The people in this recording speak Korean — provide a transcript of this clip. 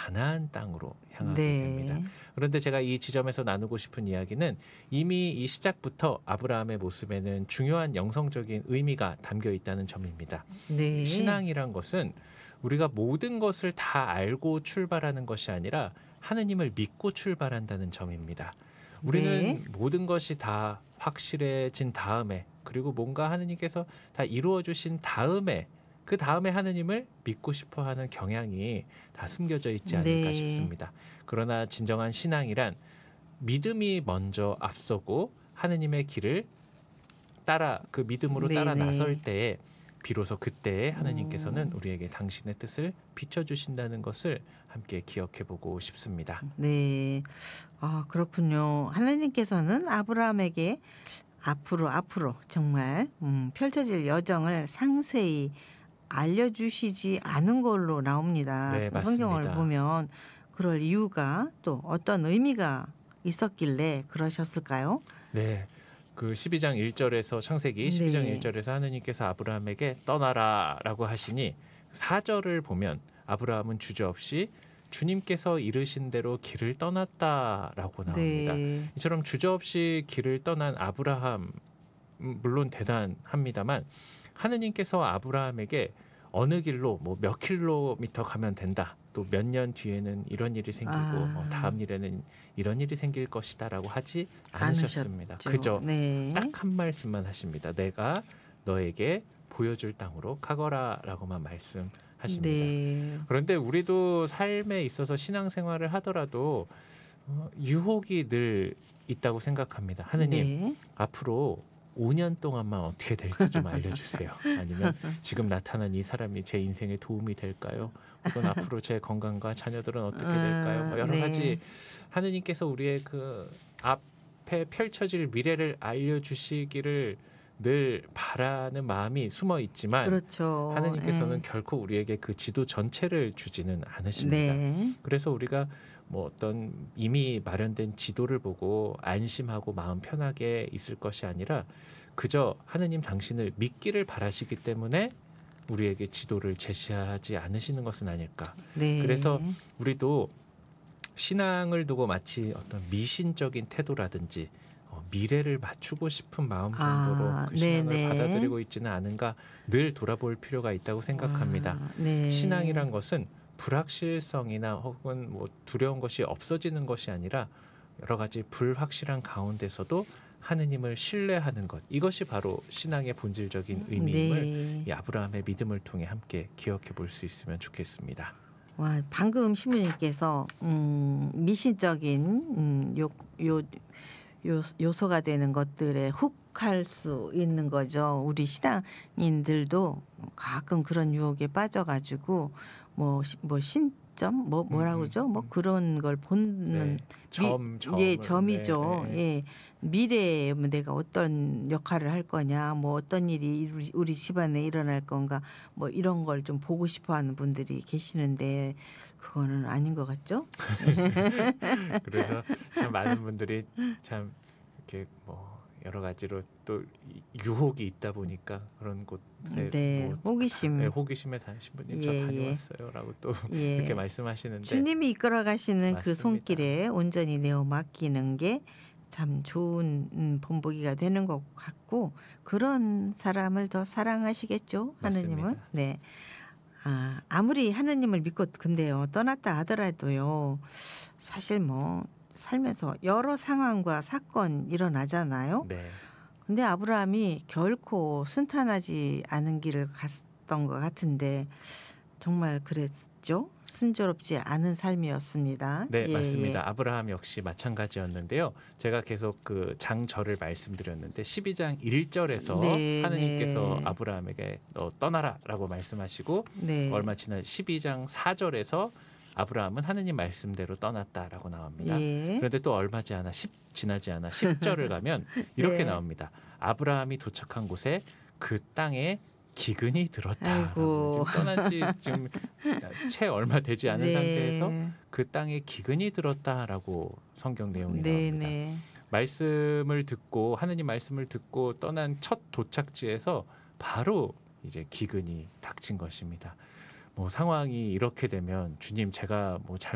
가나안 땅으로 향하게 네. 됩니다. 그런데 제가 이 지점에서 나누고 싶은 이야기는 이미 이 시작부터 아브라함의 모습에는 중요한 영성적인 의미가 담겨 있다는 점입니다. 네. 신앙이란 것은 우리가 모든 것을 다 알고 출발하는 것이 아니라 하느님을 믿고 출발한다는 점입니다. 우리는 네. 모든 것이 다 확실해진 다음에, 그리고 뭔가 하느님께서 다 이루어 주신 다음에, 그 다음에 하느님을 믿고 싶어 하는 경향이 다 숨겨져 있지 않을까 네. 싶습니다. 그러나 진정한 신앙이란 믿음이 먼저 앞서고 하느님의 길을 따라, 그 믿음으로 따라 네네. 나설 때에 비로소 그때에 하느님께서는 우리에게 당신의 뜻을 비춰주신다는 것을 함께 기억해 보고 싶습니다. 네. 아, 그렇군요. 하나님께서는 아브라함에게 앞으로 정말 펼쳐질 여정을 상세히 알려주시지 않은 걸로 나옵니다. 네, 성경을 맞습니다. 보면 그럴 이유가 또 어떤 의미가 있었길래 그러셨을까요? 네. 그 12장 1절에서 창세기 12장 네. 1절에서 하느님께서 아브라함에게 떠나라라고 하시니 4절을 보면 아브라함은 주저없이 주님께서 이르신 대로 길을 떠났다라고 나옵니다. 네. 이처럼 주저없이 길을 떠난 아브라함, 물론 대단합니다만 하느님께서 아브라함에게 어느 길로 뭐 몇 킬로미터 가면 된다, 또 몇 년 뒤에는 이런 일이 생기고 다음 일에는 이런 일이 생길 것이다라고 하지 않으셨습니다. 않으셨죠. 그저 네. 딱 한 말씀만 하십니다. 내가 너에게 보여줄 땅으로 가거라라고만 말씀하십니다. 네. 그런데 우리도 삶에 있어서 신앙생활을 하더라도 유혹이 늘 있다고 생각합니다. 하느님, 네. 앞으로 5년 동안만 어떻게 될지 좀 알려주세요. 아니면 지금 나타난 이 사람이 제 인생에 도움이 될까요? 혹은 앞으로 제 건강과 자녀들은 어떻게 될까요? 뭐 여러 네. 가지 하느님께서 우리의 그 앞에 펼쳐질 미래를 알려주시기를 늘 바라는 마음이 숨어 있지만 그렇죠. 하느님께서는 네. 결코 우리에게 그 지도 전체를 주지는 않으십니다. 네. 그래서 우리가 뭐 어떤 이미 마련된 지도를 보고 안심하고 마음 편하게 있을 것이 아니라 그저 하느님 당신을 믿기를 바라시기 때문에 우리에게 지도를 제시하지 않으시는 것은 아닐까. 네. 그래서 우리도 신앙을 두고 마치 어떤 미신적인 태도라든지 미래를 맞추고 싶은 마음 정도로 그 신앙을 네네. 받아들이고 있지는 않은가 늘 돌아볼 필요가 있다고 생각합니다. 네. 신앙이란 것은 불확실성이나 혹은 뭐 두려운 것이 없어지는 것이 아니라 여러 가지 불확실한 가운데서도 하느님을 신뢰하는 것, 이것이 바로 신앙의 본질적인 의미임을 네. 이 아브라함의 믿음을 통해 함께 기억해 볼 수 있으면 좋겠습니다. 와, 방금 신부님께서 미신적인 요소가 되는 것들에 훅 할 수 있는 거죠. 우리 신앙인들도 가끔 그런 유혹에 빠져가지고 뭐 신점 뭐라고 그러죠? 뭐 그런 걸 보는 점이죠. 네. 예, 미래에 내가 어떤 역할을 할 거냐, 뭐 어떤 일이 우리 집안에 일어날 건가, 뭐 이런 걸 좀 보고 싶어하는 분들이 계시는데 그거는 아닌 것 같죠? 그래서 참 많은 분들이 참 이렇게 뭐 여러 가지로 또 유혹이 있다 보니까 그런 곳에 네, 호기심. 호기심에 신부님 예, 저 예. 다녀왔어요라고 또 예. 이렇게 말씀하시는데 주님이 이끌어 가시는 그 맞습니다. 손길에 온전히 내어 맡기는 게 참 좋은 본보기가 되는 것 같고, 그런 사람을 더 사랑하시겠죠, 하느님은. 맞습니다. 네. 아무리 하느님을 믿고 근데요 떠났다 하더라도요, 사실 뭐 살면서 여러 상황과 사건 일어나잖아요. 네. 근데 아브라함이 결코 순탄하지 않은 길을 갔던 것 같은데 정말 그랬죠. 순조롭지 않은 삶이었습니다. 네, 예, 맞습니다. 예. 아브라함 역시 마찬가지였는데요. 제가 계속 그 장절을 말씀드렸는데 12장 1절에서 네, 하느님께서 네. 아브라함에게 너 떠나라라고 말씀하시고 네. 얼마 지난 12장 4절에서 아브라함은 하느님 말씀대로 떠났다라고 나옵니다. 예. 그런데 또 지나지 않아 10절을 가면 이렇게 네. 나옵니다. 아브라함이 도착한 곳에 그 땅에 기근이 들었다. 아이고. 지금 떠난 지 지금 채 얼마 되지 않은 네. 상태에서 그 땅에 기근이 들었다라고 성경 내용이 네, 나옵니다. 네. 말씀을 듣고 하느님 말씀을 듣고 떠난 첫 도착지에서 바로 이제 기근이 닥친 것입니다. 뭐 상황이 이렇게 되면 주님 제가 뭐